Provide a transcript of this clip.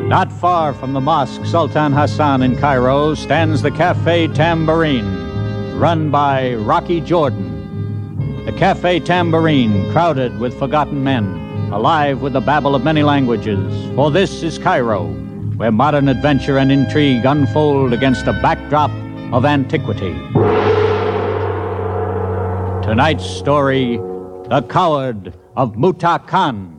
Not far from the Mosque Sultan Hassan in Cairo stands the Café Tambourine, run by Rocky Jordan. The Café Tambourine, crowded with forgotten men, alive with the babble of many languages. For this is Cairo, where modern adventure and intrigue unfold against a backdrop of antiquity. Tonight's story, The Coward of Muta Khan.